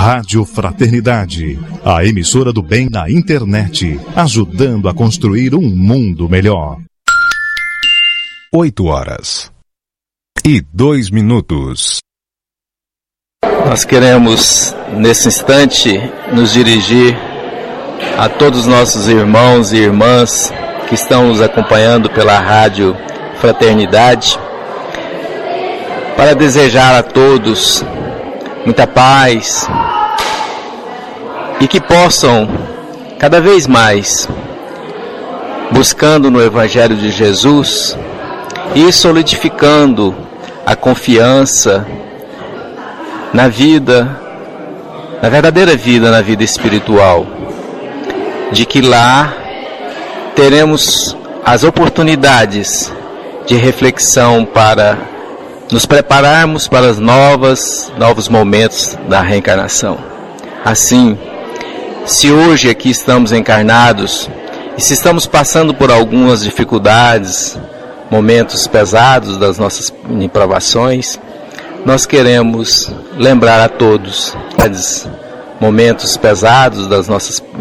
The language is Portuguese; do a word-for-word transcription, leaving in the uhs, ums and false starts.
Rádio Fraternidade, a emissora do bem na internet, ajudando a construir um mundo melhor. Oito horas e dois minutos. Nós queremos, nesse instante, nos dirigir a todos os nossos irmãos e irmãs que estão nos acompanhando pela Rádio Fraternidade, para desejar a todos muita paz e que possam, cada vez mais, buscando no Evangelho de Jesus e solidificando a confiança na vida, na verdadeira vida, na vida espiritual, de que lá teremos as oportunidades de reflexão para nos prepararmos para os novas, novos momentos da reencarnação. Assim, se hoje aqui estamos encarnados e se estamos passando por algumas dificuldades, momentos pesados das nossas provações, nós queremos lembrar a todos momentos pesados das nossas